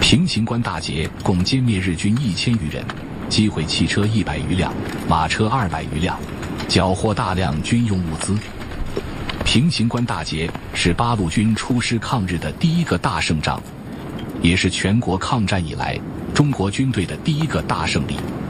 平型关大捷共歼灭日军1000余人，击毁汽车100余辆，马车200余辆，缴获大量军用物资。平型关大捷是八路军出师抗日的第一个大胜仗，也是全国抗战以来中国军队的第一个大胜利。